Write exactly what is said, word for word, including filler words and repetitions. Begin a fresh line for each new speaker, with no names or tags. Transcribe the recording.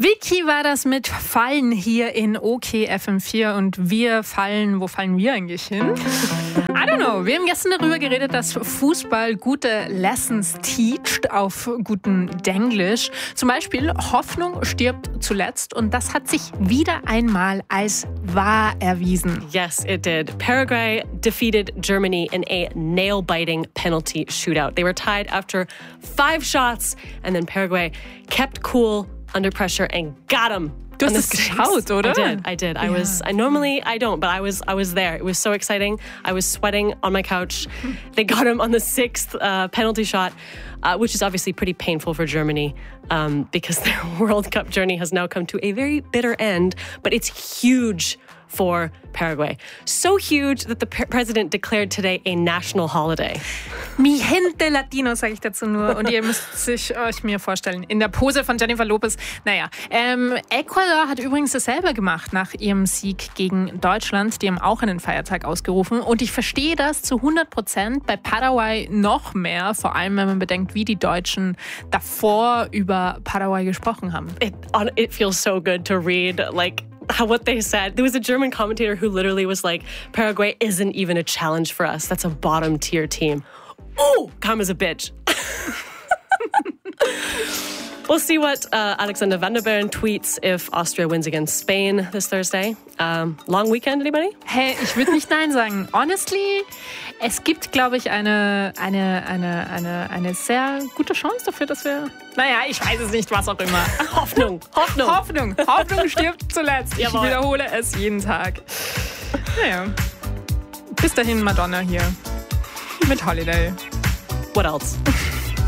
Vicky war das mit Fallen hier in O K F M vier und wir fallen, wo fallen wir eigentlich hin? I don't know. Wir haben gestern darüber geredet, dass Fußball gute Lessons teacht auf guten Denglisch. Zum Beispiel Hoffnung stirbt zuletzt und das hat sich wieder einmal als wahr erwiesen.
Yes, it did. Paraguay defeated Germany in a nail-biting penalty shootout. They were tied after five shots and then Paraguay kept cool under pressure and got him.
Du hast es geschaut, oder?
I did. I did. I yeah. was. I normally I don't, but I was. I was there. It was so exciting. I was sweating on my couch. They got him on the sixth uh, penalty shot, uh, which is obviously pretty painful for Germany um, because their World Cup journey has now come to a very bitter end. But it's huge for Paraguay. So huge that the pre- president declared today a national holiday.
Mi gente Latino, sage ich dazu nur. Und ihr müsst sich euch mir vorstellen, in der Pose von Jennifer Lopez. Naja, ähm, Ecuador hat übrigens dasselbe gemacht nach ihrem Sieg gegen Deutschland. Die haben auch einen Feiertag ausgerufen. Und ich verstehe das zu hundert Prozent. Bei Paraguay noch mehr. Vor allem, wenn man bedenkt, wie die Deutschen davor über Paraguay gesprochen haben.
It, it feels so good to read, like, how what they said. There was a German commentator who literally was like, Paraguay isn't even a challenge for us. That's a bottom tier team. Oh, calm as a bitch. We'll see what uh, Alexander Van der Bellen tweets if Austria wins against Spain this Thursday. Um, long weekend, anybody?
Hey, ich würde nicht Nein sagen. Honestly, es gibt, glaube ich, eine, eine, eine, eine, eine sehr gute Chance dafür, dass wir... Naja, ich weiß es nicht, was auch immer.
Hoffnung, Hoffnung.
Hoffnung, Hoffnung stirbt zuletzt. Ich
Jawohl.
wiederhole es jeden Tag. Naja, bis dahin Madonna hier mit Holiday.
What else?